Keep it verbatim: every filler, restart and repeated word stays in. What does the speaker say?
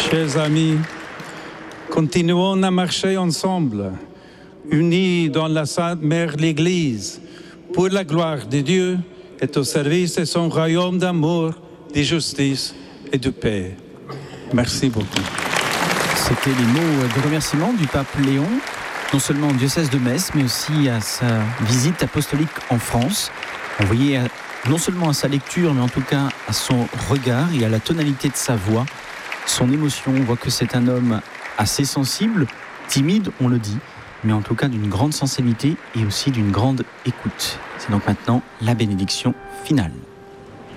Chers amis, continuons à marcher ensemble, unis dans la Sainte Mère l'Église, pour la gloire de Dieu et au service de son royaume d'amour, de justice et de paix. Merci beaucoup. C'était les mots de remerciement du pape Léon, non seulement au diocèse de Metz, mais aussi à sa visite apostolique en France. On voyait non seulement à sa lecture, mais en tout cas à son regard et à la tonalité de sa voix, son émotion. On voit que c'est un homme assez sensible, timide, on le dit, mais en tout cas d'une grande sensibilité et aussi d'une grande écoute. C'est donc maintenant la bénédiction finale.